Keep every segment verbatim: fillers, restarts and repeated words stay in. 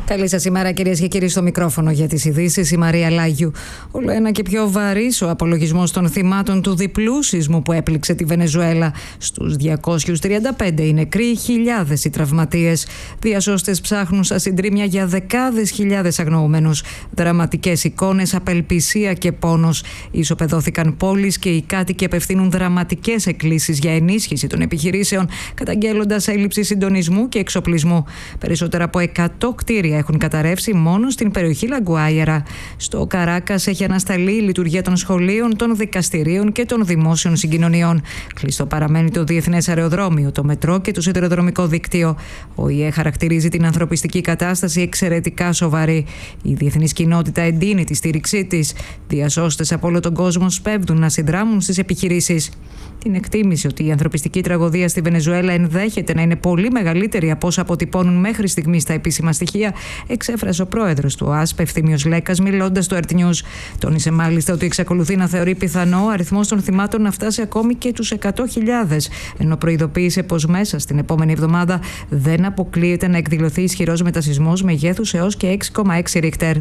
Καλή σας ημέρα, κυρίες και κύριοι, στο μικρόφωνο για τις ειδήσεις η Μαρία Λάγιου. Όλο ένα και πιο βαρύς ο απολογισμός των θυμάτων του διπλού σεισμού που έπληξε τη Βενεζουέλα. Στους διακόσιους τριάντα πέντε οι νεκροί, χιλιάδες οι τραυματίες. Διασώστες ψάχνουν στα συντρίμμια για δεκάδες χιλιάδες αγνοούμενους. Δραματικές εικόνες, απελπισία και πόνος. Ισοπεδώθηκαν πόλεις και οι κάτοικοι απευθύνουν δραματικές εκκλήσεις για ενίσχυση των επιχειρήσεων, καταγγέλλοντας έλλειψη συντονισμού και εξοπλισμού. Περισσότερα από εκατό κτίρια έχουν καταρρεύσει μόνο στην περιοχή Λαγκουάιερα. Στο Καράκας έχει ανασταλεί η λειτουργία των σχολείων, των δικαστηρίων και των δημόσιων συγκοινωνιών. Κλειστό παραμένει το διεθνές αεροδρόμιο, το μετρό και το σιδηροδρομικό δίκτυο. Ο ΙΕ χαρακτηρίζει την ανθρωπιστική κατάσταση εξαιρετικά σοβαρή. Η διεθνής κοινότητα εντείνει τη στήριξή της. Διασώστες από όλο τον κόσμο σπέβδουν να συνδράμουν στις επιχειρήσεις. Την εκτίμηση ότι η ανθρωπιστική τραγωδία στη Βενεζουέλα ενδέχεται να είναι πολύ μεγαλύτερη από όσα αποτυπώνουν μέχρι στιγμής τα επίσημα στοιχεία, εξέφρασε ο πρόεδρος του ΟΑΣΠ, Ευθύμιος Λέκας, μιλώντας στο Earth News. Τόνισε μάλιστα ότι εξακολουθεί να θεωρεί πιθανό ο αριθμός των θυμάτων να φτάσει ακόμη και τους εκατό χιλιάδες, ενώ προειδοποίησε πως μέσα στην επόμενη εβδομάδα δεν αποκλείεται να εκδηλωθεί ισχυρός μετασεισμός μεγέθους έως και έξι κόμμα έξι Ρίχτερ.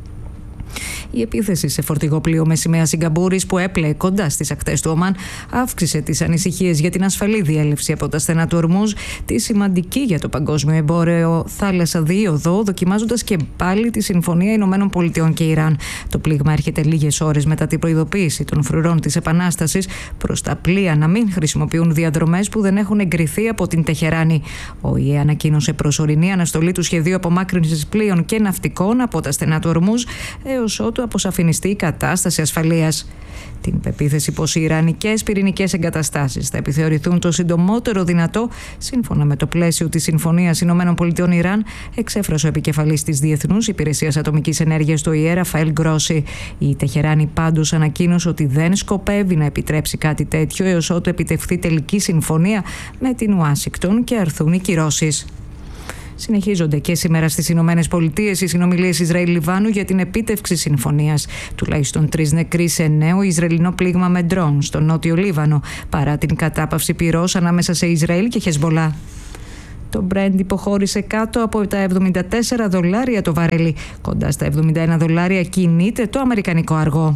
Η επίθεση σε φορτηγό πλοίο με σημαία Σιγκαπούρης που έπλεε κοντά στις ακτές του Ομάν αύξησε τις ανησυχίες για την ασφαλή διέλευση από τα στενά του Ορμούζ, τη σημαντική για το παγκόσμιο εμπόριο θάλασσα δίωδο, δοκιμάζοντας και πάλι τη Συμφωνία Ηνωμένων Πολιτειών και Ιράν. Το πλήγμα έρχεται λίγες ώρες μετά την προειδοποίηση των φρουρών της Επανάστασης προς τα πλοία να μην χρησιμοποιούν διαδρομές που δεν έχουν εγκριθεί από την Τεχεράνη. Ο ΙΕ ανακοίνωσε προσωρινή αναστολή του σχεδίου απομάκρυνσης πλοίων και ναυτικών από τα στενά του Ορμούζ έως ότου αποσαφινιστεί η κατάσταση ασφαλείας. Την πεποίθηση πως οι ιρανικές πυρηνικές εγκαταστάσεις θα επιθεωρηθούν το συντομότερο δυνατό, σύμφωνα με το πλαίσιο της Συμφωνίας Ηνωμένων Πολιτειών Ιράν, εξέφρασε ο επικεφαλής της Διεθνούς Υπηρεσίας Ατομικής Ενέργειας του ΙΕ, Ραφαέλ Γκρόσι. Η Τεχεράνη πάντως ανακοίνωσε ότι δεν σκοπεύει να επιτρέψει κάτι τέτοιο έως ότου επιτευχθεί τελική συμφωνία με την Ουάσιγκτον και αρθούν οι κυρώσεις. Συνεχίζονται και σήμερα στις Ηνωμένες Πολιτείες οι συνομιλίες Ισραήλ-Λιβάνου για την επίτευξη συμφωνίας. Τουλάχιστον τρεις νεκροί σε νέο Ισραηλινό πλήγμα με ντρόουν στο νότιο Λίβανο, παρά την κατάπαυση πυρός ανάμεσα σε Ισραήλ και Χεσμολά. Το Brent υποχώρησε κάτω από τα εβδομήντα τέσσερα δολάρια το βαρέλι. Κοντά στα εβδομήντα ένα δολάρια κινείται το αμερικανικό αργό.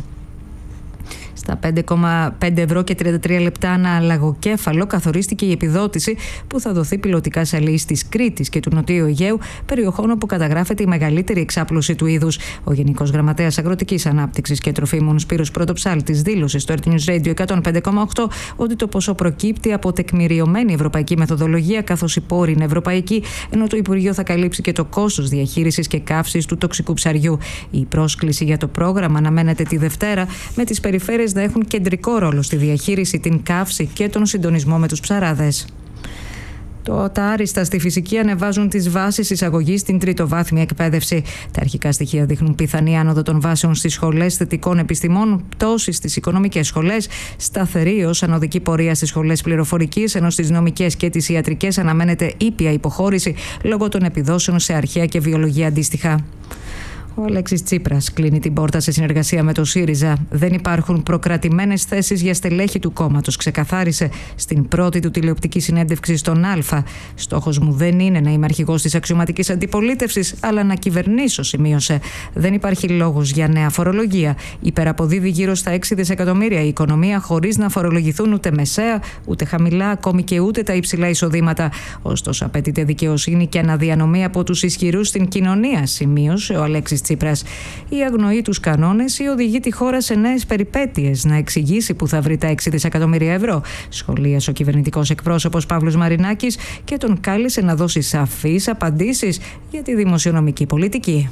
Στα πέντε κόμμα πέντε ευρώ και τριάντα τρία λεπτά ανά λαγοκέφαλο καθορίστηκε η επιδότηση που θα δοθεί πιλωτικά σε αλείς της Κρήτης και του Νοτιού Αιγαίου, περιοχών όπου καταγράφεται η μεγαλύτερη εξάπλωση του είδους. Ο Γενικός Γραμματέας Αγροτικής Ανάπτυξης και Τροφίμων Σπύρος Πρωτοψάλτης δήλωσε στο Earth News Radio εκατόν πέντε κόμμα οκτώ ότι το ποσό προκύπτει από τεκμηριωμένη ευρωπαϊκή μεθοδολογία, καθώς η πόρη είναι ευρωπαϊκή, ενώ το Υπουργείο θα καλύψει και το κόστος διαχείρισης και καύσης του τοξικού ψαριού. Η πρόσκληση για το πρόγραμμα αναμένεται τη Δευτέρα, με τις περιφέρειες να έχουν κεντρικό ρόλο στη διαχείριση, την καύση και τον συντονισμό με τους ψαράδες. Το, τα άριστα στη φυσική ανεβάζουν τις βάσεις εισαγωγής στην τριτοβάθμια εκπαίδευση. Τα αρχικά στοιχεία δείχνουν πιθανή άνοδο των βάσεων στις σχολές θετικών επιστημών, πτώση στις οικονομικές σχολές, σταθερή ως ανωδική πορεία στις σχολές πληροφορικής, ενώ στις νομικές και τις ιατρικές αναμένεται ήπια υποχώρηση λόγω των επιδόσεων σε αρχαία και βιολογία αντίστοιχα. Ο Αλέξης Τσίπρας κλείνει την πόρτα σε συνεργασία με το ΣΥΡΙΖΑ. Δεν υπάρχουν προκρατημένες θέσεις για στελέχη του κόμματος, ξεκαθάρισε στην πρώτη του τηλεοπτική συνέντευξη στον Α. Στόχος μου δεν είναι να είμαι αρχηγός της αξιωματικής αντιπολίτευσης, αλλά να κυβερνήσω, σημείωσε. Δεν υπάρχει λόγος για νέα φορολογία. Υπεραποδίδει γύρω στα έξι δισεκατομμύρια η οικονομία, χωρίς να φορολογηθούν ούτε μεσαία, ούτε χαμηλά, ακόμη και ούτε τα υψηλά εισοδήματα. Ωστόσο, απαιτείται δικαιοσύνη και αναδιανομή από τους ισχυρούς στην κοινωνία, σημείωσε ο Αλέξης Τσίπρας. Η αγνοεί τους κανόνες ή οδηγεί τη χώρα σε νέες περιπέτειες, να εξηγήσει που θα βρει τα έξι δισεκατομμύρια ευρώ, σχολίασε ο κυβερνητικός εκπρόσωπος Παύλος Μαρινάκης και τον κάλεσε να δώσει σαφείς απαντήσεις για τη δημοσιονομική πολιτική.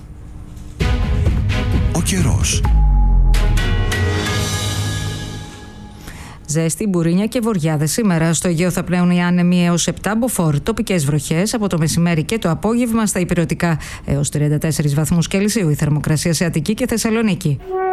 Ο καιρός. Ζέστη, μπουρίνια και βοριάδες σήμερα. Στο Αιγαίο θα πνέουν οι άνεμοι έως επτά μποφόρ. Τοπικές βροχές από το μεσημέρι και το απόγευμα στα ηπειρωτικά έως τριάντα τέσσερις βαθμούς Κελσίου. Η θερμοκρασία σε Αττική και Θεσσαλονίκη.